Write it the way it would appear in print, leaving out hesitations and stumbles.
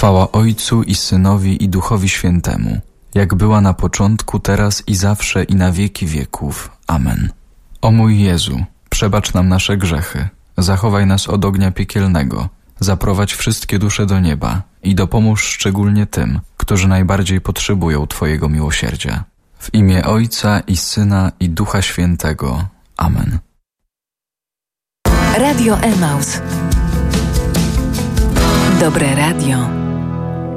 Chwała Ojcu i Synowi i Duchowi Świętemu, jak była na początku, teraz i zawsze i na wieki wieków. Amen. O mój Jezu, przebacz nam nasze grzechy, zachowaj nas od ognia piekielnego, zaprowadź wszystkie dusze do nieba i dopomóż szczególnie tym, którzy najbardziej potrzebują Twojego miłosierdzia. W imię Ojca i Syna i Ducha Świętego. Amen. Radio Emaus. Dobre radio.